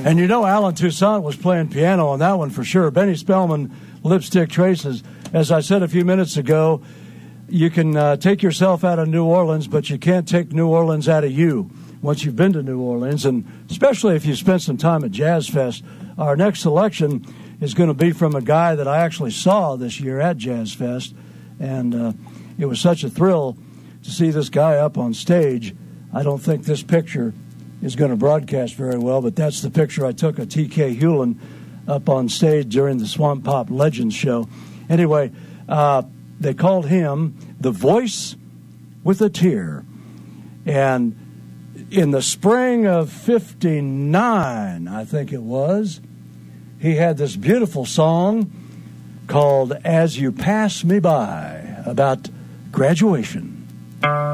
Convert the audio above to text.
And you know Alan Toussaint was playing piano on that one for sure. Benny Spellman, Lipstick Traces. As I said a few minutes ago, you can take yourself out of New Orleans, but you can't take New Orleans out of you once you've been to New Orleans, and especially if you spent some time at Jazz Fest. Our next selection is going to be from a guy that I actually saw this year at Jazz Fest, and it was such a thrill to see this guy up on stage. I don't think this picture is going to broadcast very well, but that's the picture I took of T.K. Hewlin up on stage during the Swamp Pop Legends show. Anyway, they called him the Voice with a Tear. And in the spring of 59, I think it was, he had this beautiful song called As You Pass Me By about graduation.